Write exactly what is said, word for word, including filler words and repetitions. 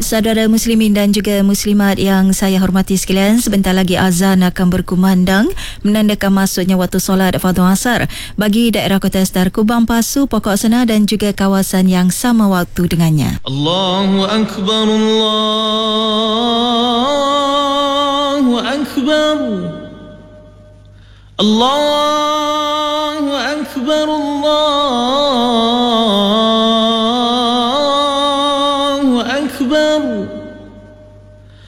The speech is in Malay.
Saudara muslimin dan juga muslimat yang saya hormati sekalian, sebentar lagi azan akan berkumandang menandakan masuknya waktu solat fardu asar bagi daerah Kota Star, Kubang, Pasu, Pokok Sena dan juga kawasan yang sama waktu dengannya. Allahu Akbar, Allahu Akbar, Allahu Akbar, Allah